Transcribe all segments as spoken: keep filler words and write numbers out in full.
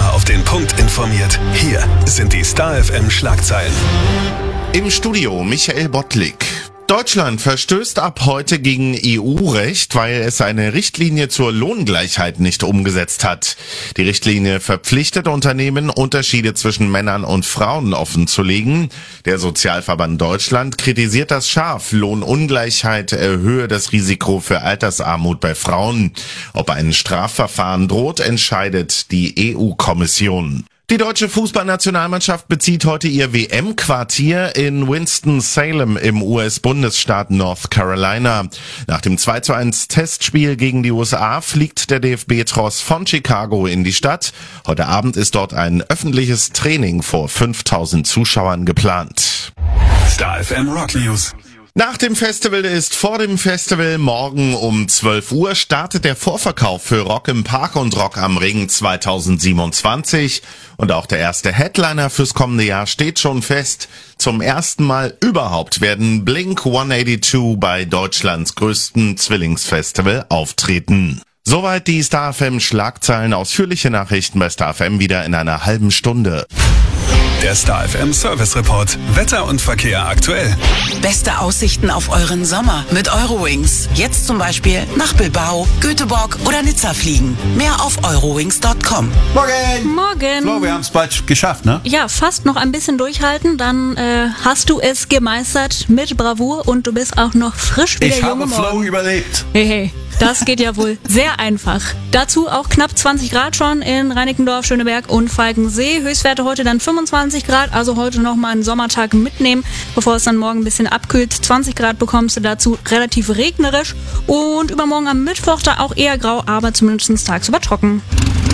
Immer auf den Punkt informiert. Hier sind die Star F M Schlagzeilen. Im Studio Michael Bottlik. Deutschland verstößt ab heute gegen E U-Recht, weil es eine Richtlinie zur Lohngleichheit nicht umgesetzt hat. Die Richtlinie verpflichtet Unternehmen, Unterschiede zwischen Männern und Frauen offenzulegen. Der Sozialverband Deutschland kritisiert das scharf. Lohnungleichheit erhöhe das Risiko für Altersarmut bei Frauen. Ob ein Strafverfahren droht, entscheidet die E U-Kommission. Die deutsche Fußballnationalmannschaft bezieht heute ihr W M-Quartier in Winston-Salem im U S-Bundesstaat North Carolina. Nach dem zwei zu eins Testspiel gegen die U S A fliegt der D F B-Tross von Chicago in die Stadt. Heute Abend ist dort ein öffentliches Training vor fünftausend Zuschauern geplant. Star F M Rock News. Nach dem Festival ist vor dem Festival. Morgen um zwölf Uhr startet der Vorverkauf für Rock im Park und Rock am Ring zweitausendsiebenundzwanzig. Und auch der erste Headliner fürs kommende Jahr steht schon fest. Zum ersten Mal überhaupt werden Blink hundertzweiundachtzig bei Deutschlands größten Zwillingsfestival auftreten. Soweit die Star F M Schlagzeilen. Ausführliche Nachrichten bei Star F M wieder in einer halben Stunde. Der Star F M Service Report. Wetter und Verkehr aktuell. Beste Aussichten auf euren Sommer mit Eurowings. Jetzt zum Beispiel nach Bilbao, Göteborg oder Nizza fliegen. Mehr auf eurowings punkt com. Morgen! Morgen! Flo, wir haben es bald geschafft, ne? Ja, fast noch ein bisschen durchhalten, dann äh, hast du es gemeistert mit Bravour und du bist auch noch frisch wie der Ich junge habe Flo Morgen. überlebt. Hey, hey, das geht ja wohl sehr einfach. Dazu auch knapp zwanzig Grad schon in Reinickendorf, Schöneberg und Falkensee. Höchstwerte heute dann fünfundzwanzig Grad, also heute nochmal einen Sommertag mitnehmen, bevor es dann morgen ein bisschen abkühlt. zwanzig Grad bekommst du dazu, relativ regnerisch und übermorgen am Mittwoch da auch eher grau, aber zumindest tagsüber trocken.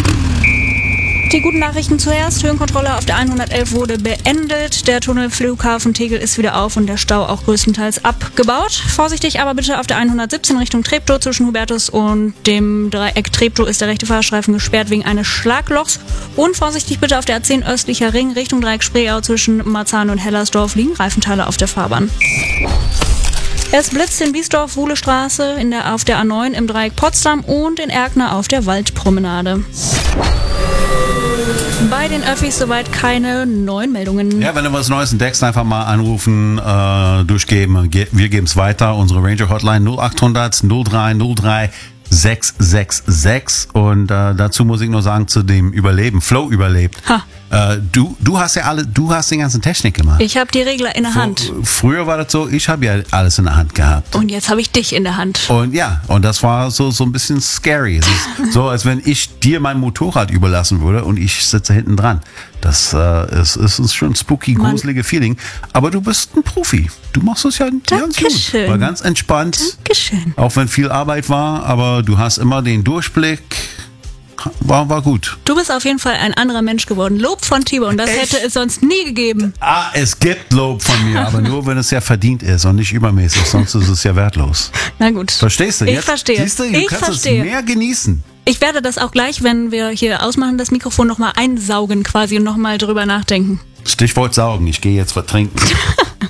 Die guten Nachrichten zuerst. Höhenkontrolle auf der hundertelf wurde beendet. Der Tunnel Flughafen Tegel ist wieder auf und der Stau auch größtenteils abgebaut. Vorsichtig aber bitte auf der hundertsiebzehn Richtung Treptow. Zwischen Hubertus und dem Dreieck Treptow ist der rechte Fahrstreifen gesperrt wegen eines Schlaglochs. Und vorsichtig bitte auf der A zehn östlicher Ring Richtung Dreieck Spreeau. Zwischen Marzahn und Hellersdorf liegen Reifenteile auf der Fahrbahn. Es blitzt in Biesdorf-Wuhlestraße in der, auf der A neun im Dreieck Potsdam und in Erkner auf der Waldpromenade. Bei den Öffis soweit keine neuen Meldungen. Ja, wenn du was Neues entdeckst, einfach mal anrufen, äh, durchgeben. Ge- wir geben es weiter. Unsere Ranger Hotline null achthundert null drei null drei sechs sechs sechs. Und äh, dazu muss ich nur sagen, zu dem Überleben. Flo überlebt. Ha. Äh, du, du hast ja alle, du hast den ganzen Technik gemacht. Ich habe die Regler in der Hand. Fr- Früher war das so, ich habe ja alles in der Hand gehabt. Und jetzt habe ich dich in der Hand. Und ja, und das war so, so ein bisschen scary. Es ist so, als wenn ich dir mein Motorrad überlassen würde und ich sitze hinten dran. Das äh, ist, ist schon ein spooky, gruselige Feeling. Aber du bist ein Profi. Du machst es ja ganz gut. Dankeschön. War ganz entspannt. Dankeschön. Auch wenn viel Arbeit war, aber du hast immer den Durchblick. War, war gut. Du bist auf jeden Fall ein anderer Mensch geworden. Lob von Tibor und das Echt? hätte es sonst nie gegeben. Ah, es gibt Lob von mir, aber nur wenn es ja verdient ist und nicht übermäßig, sonst ist es ja wertlos. Na gut. Verstehst du? Ich Jetzt, verstehe. Siehst du, du Ich kannst verstehe. es mehr genießen. Ich werde das auch gleich, wenn wir hier ausmachen, das Mikrofon nochmal einsaugen quasi und nochmal drüber nachdenken. Stichwort saugen, ich gehe jetzt vertrinken.